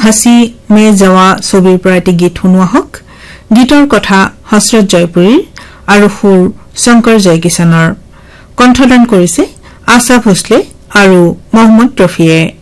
हसी में जवा ছবিৰ পৰা এটি গীত শুনোৱা হওক গীতৰ কথা হসৰত জয়পুৰীৰ আৰু সুৰ শংকৰ জয়কিশনৰ কণ্ঠদান কৰিছে আশা ভোসলে আৰু মোহাম্মদ ৰফিয়ে